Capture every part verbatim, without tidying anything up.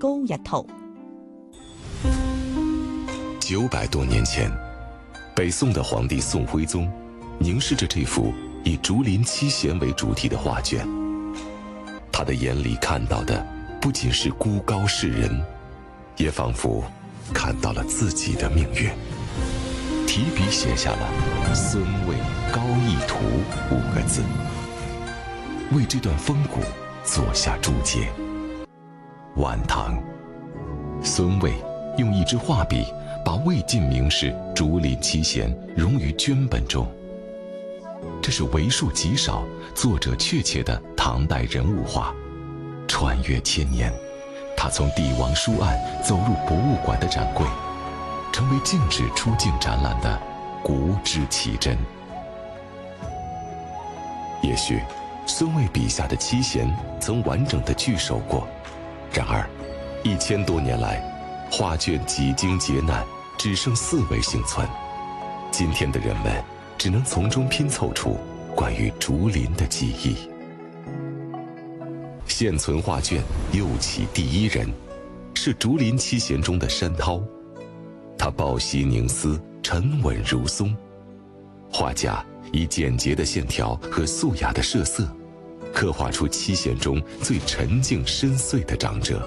高一圖。 九百多年前，北宋的皇帝宋徽宗凝视着这幅以竹林七贤为主题的画卷，他的眼里看到的不仅是孤高世人，也仿佛看到了自己的命运。提笔写下了“孙魏高义图”五个字，为这段风骨做下注解。晚唐，孙魏用一支画笔把魏晋名士竹林七贤融于绢本中，这是为数极少、作者确切的唐代人物画。穿越千年，他从帝王书案走入博物馆的展柜，成为禁止出境展览的国之奇珍。也许孙魏笔下的七贤曾完整的聚首过，然而一千多年来，画卷几经劫难，只剩四位幸存。今天的人们只能从中拼凑出关于竹林的记忆。现存画卷又起第一人是竹林七贤中的山涛，他抱膝凝思，沉稳如松。画家以简洁的线条和素雅的设色，刻画出七贤中最沉静深邃的长者。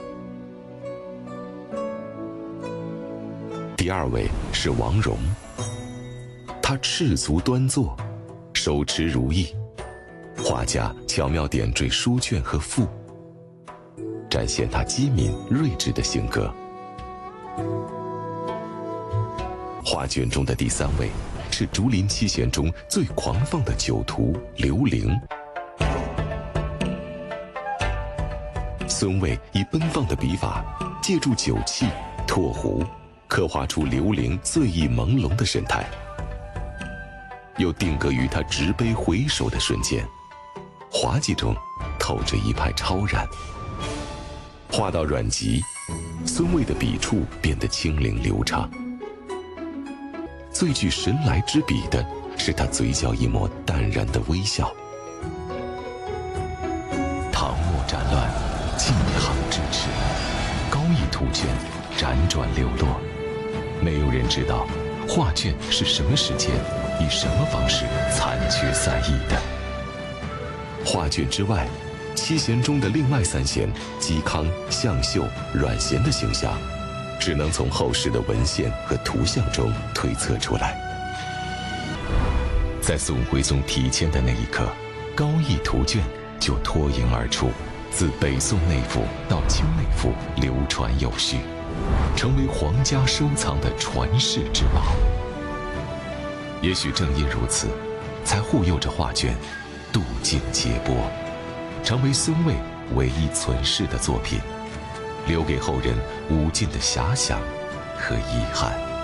第二位是王戎，他赤足端坐，手持如意，画家巧妙点缀书卷和赋，展现他机敏睿智的性格。画卷中的第三位是竹林七贤中最狂放的酒徒刘伶。孙魏以奔放的笔法，借助酒器、拓壶，刻画出刘伶醉意朦胧的神态，又定格于他执杯回首的瞬间，滑稽中透着一派超然。画到阮籍，孙魏的笔触变得轻灵流畅。最具神来之笔的是他嘴角一抹淡然的微笑。唐末战乱，晋唐至此，高义图卷辗转流落，没有人知道画卷是什么时间以什么方式残缺散佚的。画卷之外，七贤中的另外三贤嵇康、向秀、阮咸的形象，只能从后世的文献和图像中推测出来。在宋徽宗题签的那一刻，高义图卷就脱颖而出，自北宋内府到清内府流传有序，成为皇家收藏的传世之宝。也许正因如此，才护佑着画卷渡尽劫波，成为孙魏唯一存世的作品，留给后人无尽的遐想和遗憾。